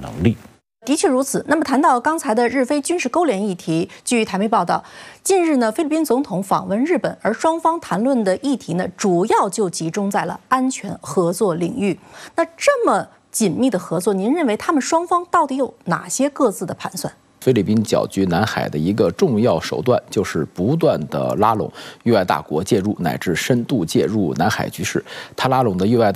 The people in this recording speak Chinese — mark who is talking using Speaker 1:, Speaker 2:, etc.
Speaker 1: 能力。
Speaker 2: 的确如此。那么谈到刚才的日菲军事勾连议题，据台媒报道，近日呢，菲律宾总统访问日本，而双方谈论的议题呢，主要就集中在了安全合作领域。那这么紧密的合作，您认为他们双方到底有哪些各自的盘算？
Speaker 3: 菲律宾搅局南海的一个重要手段，就是不断的拉拢域外大国介入，乃至深度介入南海局势。他拉拢的域外